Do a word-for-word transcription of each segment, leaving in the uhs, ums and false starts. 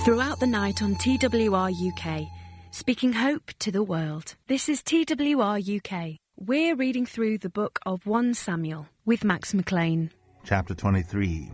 Throughout the night on T W R U K, speaking hope to the world. This is T W R U K. We're reading through the book of First Samuel with Max McLean. Chapter twenty-three.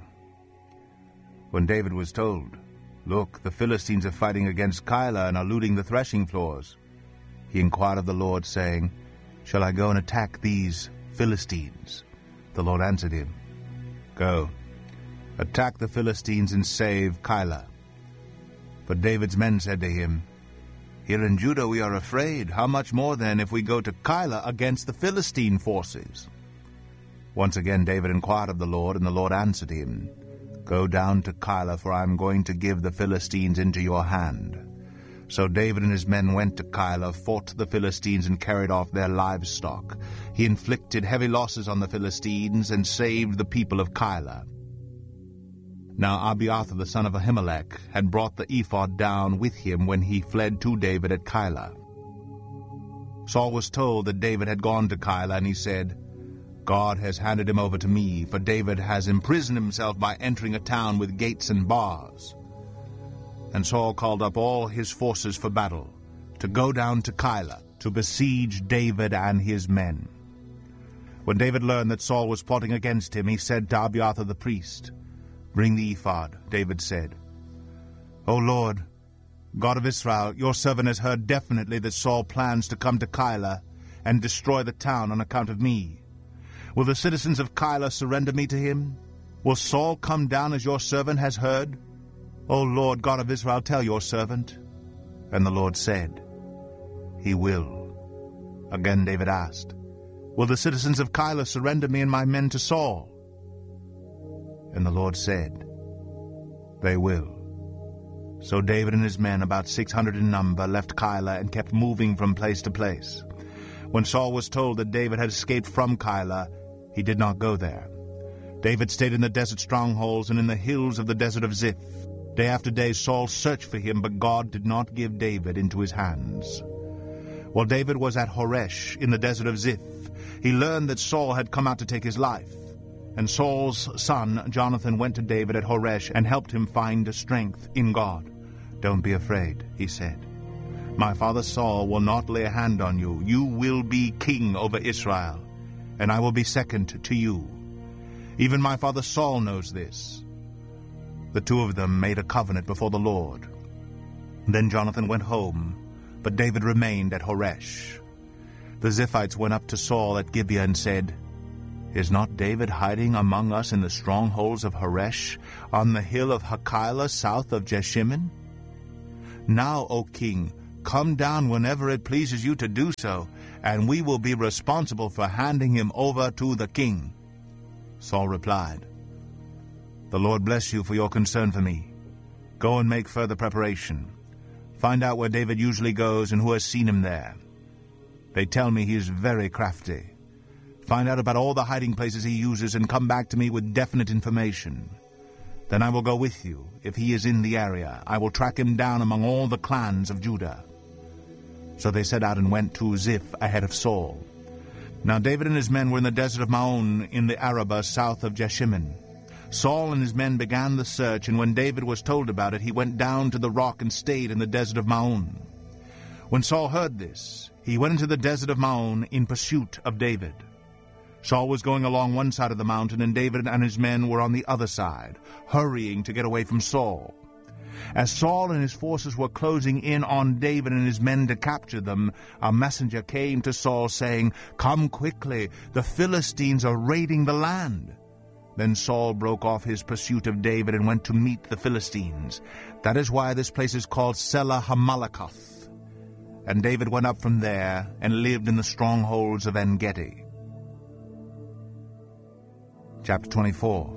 When David was told, "Look, the Philistines are fighting against Keilah and are looting the threshing floors," he inquired of the Lord, saying, "Shall I go and attack these Philistines?" The Lord answered him, "Go, attack the Philistines and save Keilah." But David's men said to him, "Here in Judah we are afraid. How much more then if we go to Keilah against the Philistine forces?" Once again David inquired of the Lord, and the Lord answered him, "Go down to Keilah, for I am going to give the Philistines into your hand." So David and his men went to Keilah, fought the Philistines, and carried off their livestock. He inflicted heavy losses on the Philistines and saved the people of Keilah. Now Abiathar the son of Ahimelech had brought the ephod down with him when he fled to David at Keilah. Saul was told that David had gone to Keilah, and he said, "God has handed him over to me, for David has imprisoned himself by entering a town with gates and bars." And Saul called up all his forces for battle, to go down to Keilah, to besiege David and his men. When David learned that Saul was plotting against him, he said to Abiathar the priest, "Bring the ephod," David said. "O Lord, God of Israel, your servant has heard definitely that Saul plans to come to Keilah and destroy the town on account of me. Will the citizens of Keilah surrender me to him? Will Saul come down as your servant has heard? O Lord, God of Israel, tell your servant." And the Lord said, "He will." Again David asked, "Will the citizens of Keilah surrender me and my men to Saul?" And the Lord said, "They will." So David and his men, about six hundred in number, left Keilah and kept moving from place to place. When Saul was told that David had escaped from Keilah, he did not go there. David stayed in the desert strongholds and in the hills of the desert of Ziph. Day after day Saul searched for him, but God did not give David into his hands. While David was at Horesh in the desert of Ziph, he learned that Saul had come out to take his life. And Saul's son Jonathan went to David at Horesh and helped him find strength in God. "Don't be afraid," he said. "My father Saul will not lay a hand on you. You will be king over Israel, and I will be second to you. Even my father Saul knows this." The two of them made a covenant before the Lord. Then Jonathan went home, but David remained at Horesh. The Ziphites went up to Saul at Gibeah and said, "Is not David hiding among us in the strongholds of Horesh, on the hill of Hachilah, south of Jeshimon? Now, O king, come down whenever it pleases you to do so, and we will be responsible for handing him over to the king." Saul replied, "The Lord bless you for your concern for me. Go and make further preparation. Find out where David usually goes and who has seen him there. They tell me he is very crafty. Find out about all the hiding places he uses and come back to me with definite information. Then I will go with you. If he is in the area, I will track him down among all the clans of Judah." So they set out and went to Ziph ahead of Saul. Now David and his men were in the desert of Maon in the Arabah south of Jeshimon. Saul and his men began the search, and when David was told about it, he went down to the rock and stayed in the desert of Maon. When Saul heard this, he went into the desert of Maon in pursuit of David. Saul was going along one side of the mountain, and David and his men were on the other side, hurrying to get away from Saul. As Saul and his forces were closing in on David and his men to capture them, a messenger came to Saul saying, "Come quickly, the Philistines are raiding the land." Then Saul broke off his pursuit of David and went to meet the Philistines. That is why this place is called Selah Hammalakoth. And David went up from there and lived in the strongholds of En-Gedi. Chapter twenty-four.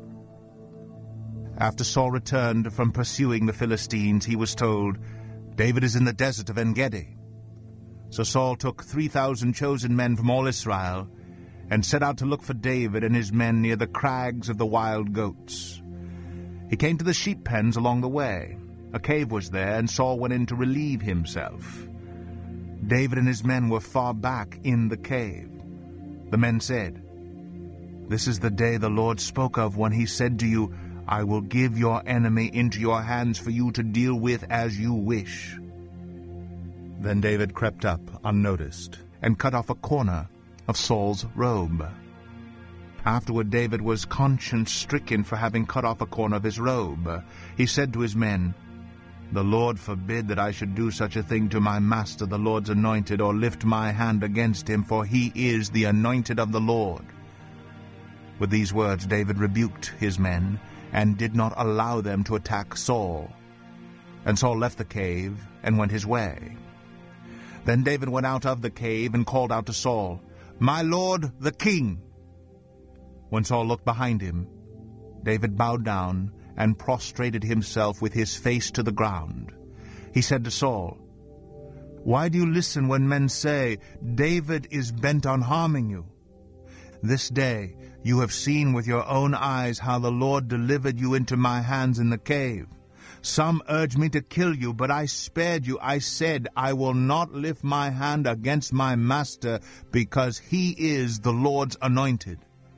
After Saul returned from pursuing the Philistines, he was told, "David is in the desert of En-Gedi." So Saul took three thousand chosen men from all Israel and set out to look for David and his men near the crags of the wild goats. He came to the sheep pens along the way. A cave was there, and Saul went in to relieve himself. David and his men were far back in the cave. The men said, "This is the day the Lord spoke of when he said to you, I will give your enemy into your hands for you to deal with as you wish." Then David crept up unnoticed and cut off a corner of Saul's robe. Afterward David was conscience-stricken for having cut off a corner of his robe. He said to his men, "The Lord forbid that I should do such a thing to my master, the Lord's anointed, or lift my hand against him, for he is the anointed of the Lord." With these words David rebuked his men, and did not allow them to attack Saul. And Saul left the cave and went his way. Then David went out of the cave and called out to Saul, "My lord, the king!" When Saul looked behind him, David bowed down and prostrated himself with his face to the ground. He said to Saul, "Why do you listen when men say, 'David is bent on harming you'? This day you have seen with your own eyes how the Lord delivered you into my hands in the cave. Some urged me to kill you, but I spared you. I said, I will not lift my hand against my master, because he is the Lord's anointed.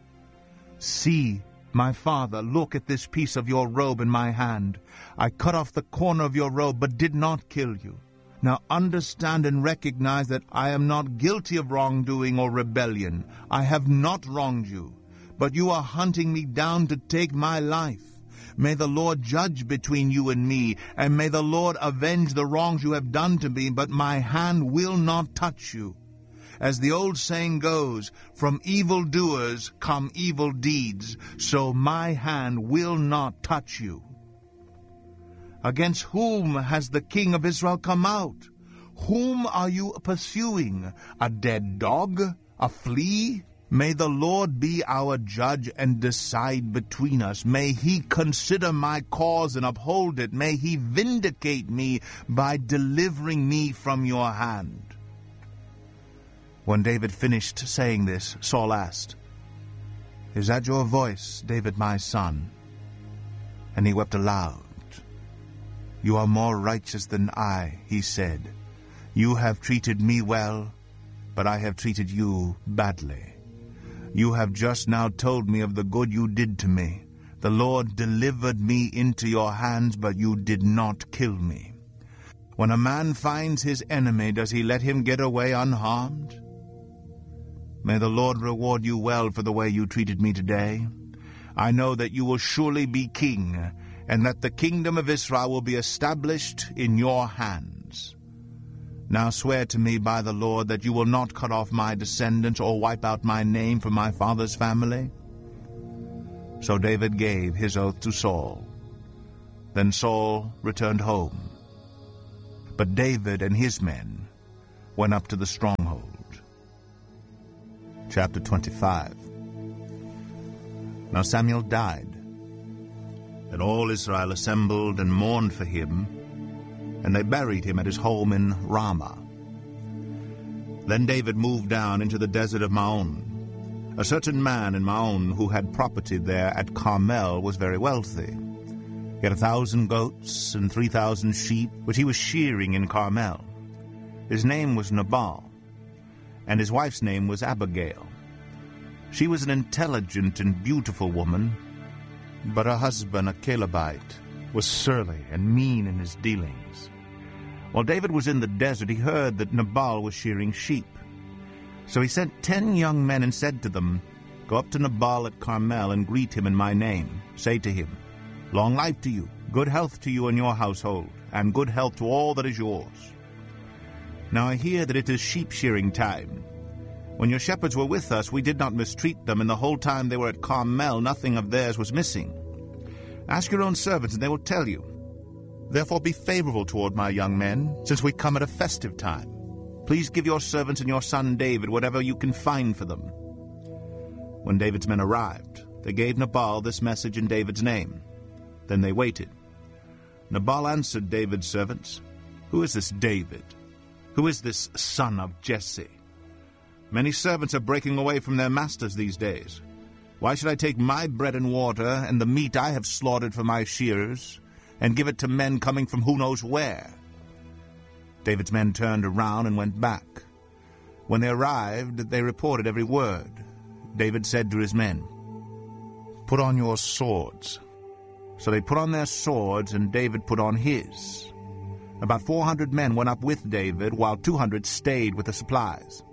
See, my father, look at this piece of your robe in my hand. I cut off the corner of your robe, but did not kill you. Now understand and recognize that I am not guilty of wrongdoing or rebellion. I have not wronged you, but you are hunting me down to take my life. May the Lord judge between you and me, and may the Lord avenge the wrongs you have done to me, but my hand will not touch you. As the old saying goes, from evildoers come evil deeds, so my hand will not touch you. Against whom has the king of Israel come out? Whom are you pursuing? A dead dog? A flea? May the Lord be our judge and decide between us. May he consider my cause and uphold it. May he vindicate me by delivering me from your hand." When David finished saying this, Saul asked, "Is that your voice, David my son?" And he wept aloud. "You are more righteous than I," he said. "You have treated me well, but I have treated you badly. You have just now told me of the good you did to me. The Lord delivered me into your hands, but you did not kill me. When a man finds his enemy, does he let him get away unharmed? May the Lord reward you well for the way you treated me today. I know that you will surely be king, and that the kingdom of Israel will be established in your hands. Now swear to me by the Lord that you will not cut off my descendants or wipe out my name from my father's family." So David gave his oath to Saul. Then Saul returned home. But David and his men went up to the stronghold. Chapter twenty-five. Now Samuel died, and all Israel assembled and mourned for him, and they buried him at his home in Ramah. Then David moved down into the desert of Maon. A certain man in Maon who had property there at Carmel was very wealthy. He had a thousand goats and three thousand sheep, which he was shearing in Carmel. His name was Nabal, and his wife's name was Abigail. She was an intelligent and beautiful woman, but her husband, a Calebite, was surly and mean in his dealings. While David was in the desert, he heard that Nabal was shearing sheep. So he sent ten young men and said to them, "Go up to Nabal at Carmel and greet him in my name. Say to him, 'Long life to you, good health to you and your household, and good health to all that is yours. Now I hear that it is sheep-shearing time. When your shepherds were with us, we did not mistreat them, and the whole time they were at Carmel nothing of theirs was missing. Ask your own servants, and they will tell you. Therefore be favorable toward my young men, since we come at a festive time. Please give your servants and your son David whatever you can find for them.' When David's men arrived, they gave Nabal this message in David's name. Then they waited. Nabal answered David's servants, 'Who is this David? Who is this son of Jesse? Many servants are breaking away from their masters these days. Why should I take my bread and water and the meat I have slaughtered for my shearers and give it to men coming from who knows where?' David's men turned around and went back. When they arrived, they reported every word. David said to his men, 'Put on your swords.' So they put on their swords, and David put on his. About four hundred men went up with David, while two hundred stayed with the supplies.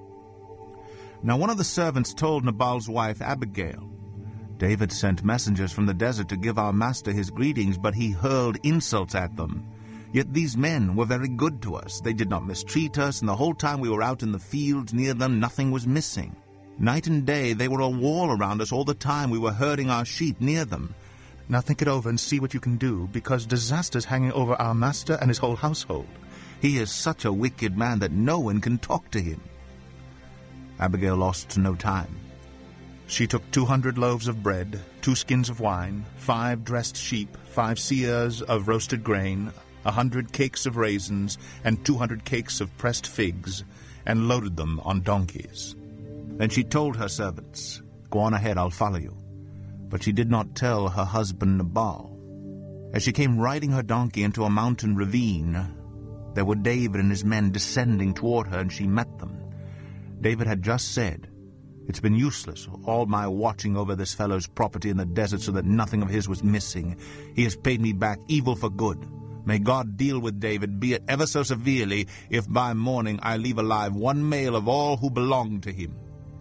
Now one of the servants told Nabal's wife Abigail, "David sent messengers from the desert to give our master his greetings, but he hurled insults at them. Yet these men were very good to us. They did not mistreat us, and the whole time we were out in the fields near them, nothing was missing. Night and day they were a wall around us all the time we were herding our sheep near them. Now think it over and see what you can do, because disaster's hanging over our master and his whole household. He is such a wicked man that no one can talk to him." Abigail lost no time. She took two hundred loaves of bread, two skins of wine, five dressed sheep, five seahs of roasted grain, a hundred cakes of raisins, and two hundred cakes of pressed figs, and loaded them on donkeys. Then she told her servants, "Go on ahead, I'll follow you." But she did not tell her husband Nabal. As she came riding her donkey into a mountain ravine, there were David and his men descending toward her, and she met them. David had just said, "It's been useless, all my watching over this fellow's property in the desert so that nothing of his was missing. He has paid me back evil for good. May God deal with David, be it ever so severely, if by morning I leave alive one male of all who belong to him."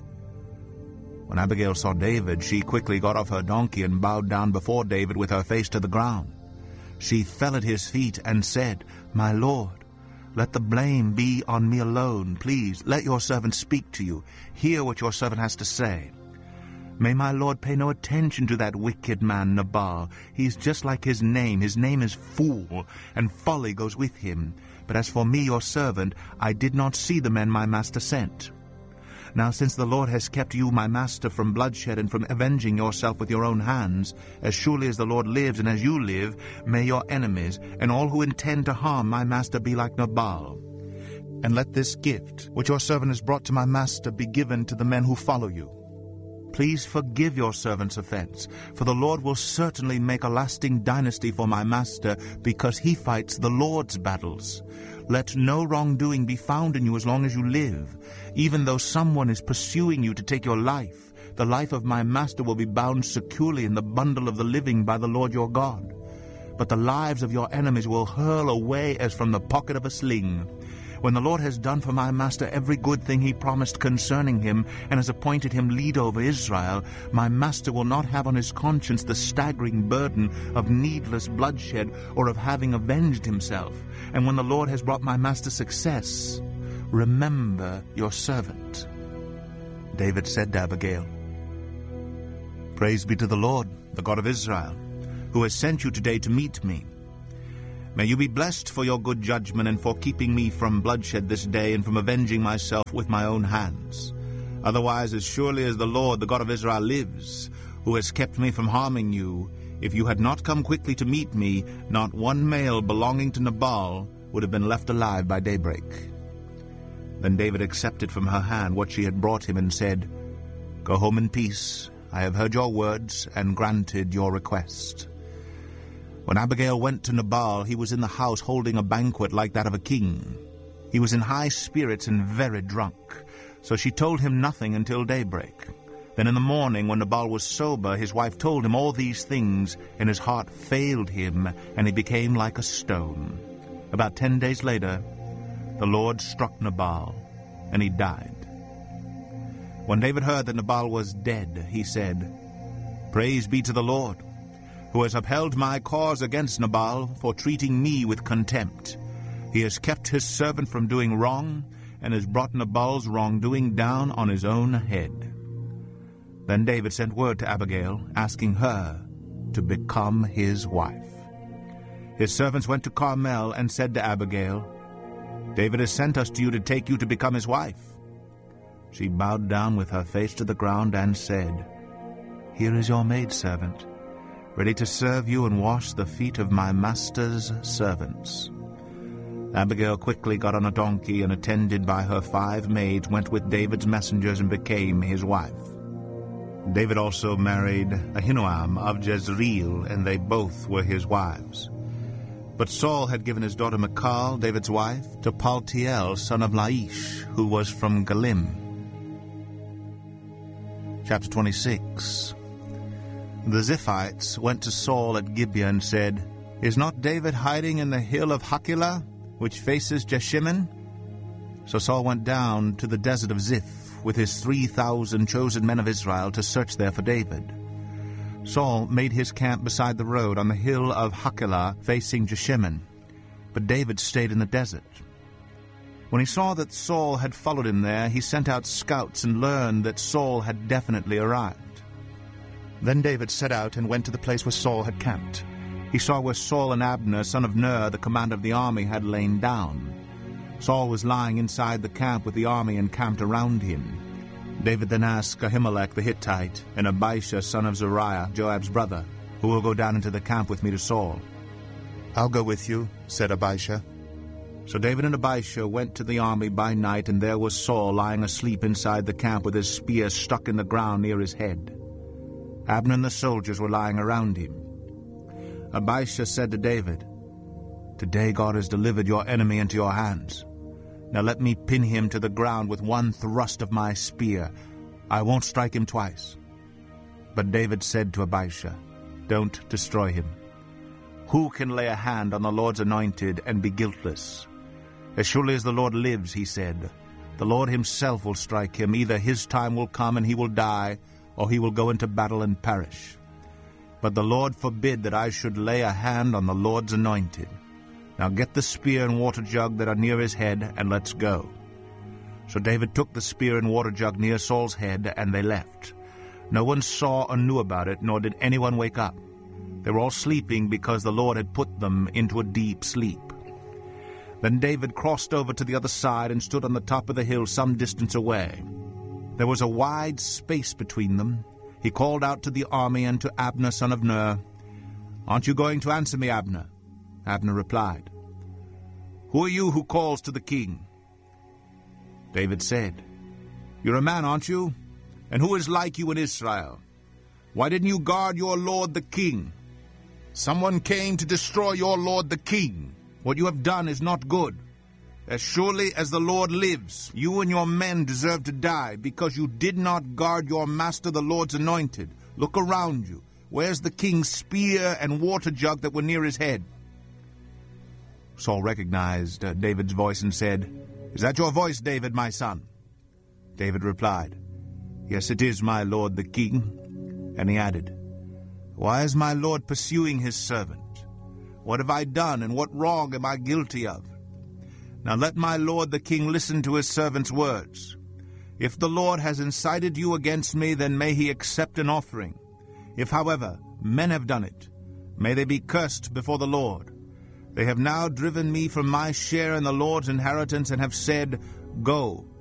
When Abigail saw David, she quickly got off her donkey and bowed down before David with her face to the ground. She fell at his feet and said, "My lord, let the blame be on me alone. Please, let your servant speak to you. Hear what your servant has to say. May my lord pay no attention to that wicked man Nabal. He is just like his name. His name is Fool, and folly goes with him. But as for me, your servant, I did not see the men my master sent. Now since the Lord has kept you, my master, from bloodshed and from avenging yourself with your own hands, as surely as the Lord lives and as you live, may your enemies and all who intend to harm my master be like Nabal. And let this gift, which your servant has brought to my master, be given to the men who follow you. Please forgive your servant's offense, for the Lord will certainly make a lasting dynasty for my master, because he fights the Lord's battles. Let no wrongdoing be found in you as long as you live. Even though someone is pursuing you to take your life, the life of my master will be bound securely in the bundle of the living by the Lord your God. But the lives of your enemies will hurl away as from the pocket of a sling. When the Lord has done for my master every good thing he promised concerning him, and has appointed him lead over Israel, my master will not have on his conscience the staggering burden of needless bloodshed or of having avenged himself. And when the Lord has brought my master success, remember your servant." David said to Abigail, "Praise be to the Lord, the God of Israel, who has sent you today to meet me. May you be blessed for your good judgment and for keeping me from bloodshed this day and from avenging myself with my own hands. Otherwise, as surely as the Lord, the God of Israel, lives, who has kept me from harming you, if you had not come quickly to meet me, not one male belonging to Nabal would have been left alive by daybreak." Then David accepted from her hand what she had brought him and said, "Go home in peace. I have heard your words and granted your request." When Abigail went to Nabal, he was in the house holding a banquet like that of a king. He was in high spirits and very drunk, so she told him nothing until daybreak. Then in the morning, when Nabal was sober, his wife told him all these things, and his heart failed him, and he became like a stone. About ten days later, the Lord struck Nabal, and he died. When David heard that Nabal was dead, he said, "Praise be to the Lord, who has upheld my cause against Nabal for treating me with contempt. He has kept his servant from doing wrong, and has brought Nabal's wrongdoing down on his own head." Then David sent word to Abigail, asking her to become his wife. His servants went to Carmel and said to Abigail, "David has sent us to you to take you to become his wife." She bowed down with her face to the ground and said, "Here is your maidservant, ready to serve you and wash the feet of my master's servants." Abigail quickly got on a donkey and, attended by her five maids, went with David's messengers and became his wife. David also married Ahinoam of Jezreel, and they both were his wives. But Saul had given his daughter Michal, David's wife, to Paltiel, son of Laish, who was from Galim. Chapter twenty-six. The Ziphites went to Saul at Gibeah and said, Is not David hiding in the hill of Hachilah, which faces Jeshimon? So Saul went down to the desert of Ziph with his three thousand chosen men of Israel to search there for David. Saul made his camp beside the road on the hill of Hachilah facing Jeshimon, but David stayed in the desert. When he saw that Saul had followed him there, he sent out scouts and learned that Saul had definitely arrived. Then David set out and went to the place where Saul had camped. He saw where Saul and Abner, son of Ner, the commander of the army, had lain down. Saul was lying inside the camp with the army encamped around him. David then asked Ahimelech the Hittite and Abishai, son of Zeruiah, Joab's brother, Who will go down into the camp with me to Saul? I'll go with you, said Abishai. So David and Abishai went to the army by night, and there was Saul lying asleep inside the camp with his spear stuck in the ground near his head. Abner and the soldiers were lying around him. Abishai said to David, Today God has delivered your enemy into your hands. Now let me pin him to the ground with one thrust of my spear. I won't strike him twice. But David said to Abishai, Don't destroy him. Who can lay a hand on the Lord's anointed and be guiltless? As surely as the Lord lives, he said, the Lord himself will strike him. Either his time will come and he will die, or he will go into battle and perish. But the Lord forbid that I should lay a hand on the Lord's anointed. Now get the spear and water jug that are near his head, and let's go. So David took the spear and water jug near Saul's head, and they left. No one saw or knew about it, nor did anyone wake up. They were all sleeping because the Lord had put them into a deep sleep. Then David crossed over to the other side and stood on the top of the hill some distance away. There was a wide space between them. He called out to the army and to Abner, son of Ner, Aren't you going to answer me, Abner? Abner replied, Who are you who calls to the king? David said, You're a man, aren't you? And who is like you in Israel? Why didn't you guard your lord the king? Someone came to destroy your lord the king. What you have done is not good. As surely as the Lord lives, you and your men deserve to die, because you did not guard your master the Lord's anointed. Look around you. Where's the king's spear and water jug that were near his head? Saul recognized uh, David's voice and said, Is that your voice, David, my son? David replied, Yes, it is, my lord the king. And he added, Why is my lord pursuing his servant? What have I done, and what wrong am I guilty of? Now let my lord the king listen to his servant's words. If the Lord has incited you against me, then may he accept an offering. If, however, men have done it, may they be cursed before the Lord. They have now driven me from my share in the Lord's inheritance, and have said, Go,